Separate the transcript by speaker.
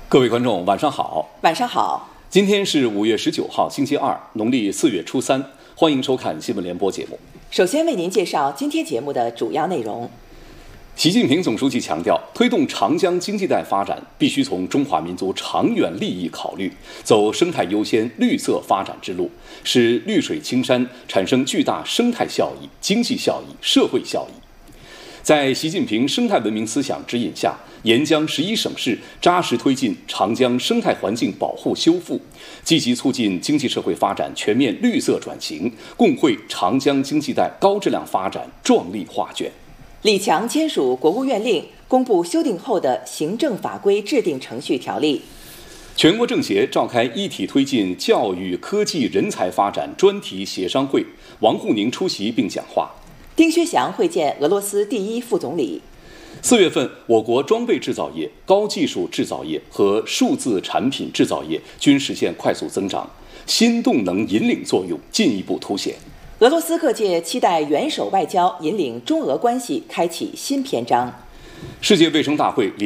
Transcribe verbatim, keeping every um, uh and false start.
Speaker 1: 各位观众，晚上好。
Speaker 2: 晚上好。
Speaker 1: 今天是五月十九号，星期二，农历四月初三。欢迎收看新闻联播节目。
Speaker 2: 首先为您介绍今天节目的主要内容。
Speaker 1: 习近平总书记强调，推动长江经济带发展，必须从中华民族长远利益考虑，走生态优先、绿色发展之路，使绿水青山产生巨大生态效益、经济效益、社会效益。在习近平生态文明思想指引下，沿江十一省市扎实推进长江生态环境保护修复，积极促进经济社会发展全面绿色转型，共绘长江经济带高质量发展壮丽画卷。
Speaker 2: 李强签署国务院令，公布修订后的行政法规制定程序条例。
Speaker 1: 全国政协召开一体推进教育科技人才发展专题协商会，王沪宁出席并讲话。
Speaker 2: 丁薛祥会见俄罗斯第一副总理。
Speaker 1: 四月份，我国装备制造业、高技术制造业和数字产品制造业均实现快速增长，新动能引领作用进一步凸显。
Speaker 2: 俄罗斯各界期待元首外交引领中俄关系开启新篇章。
Speaker 1: 世界卫生大会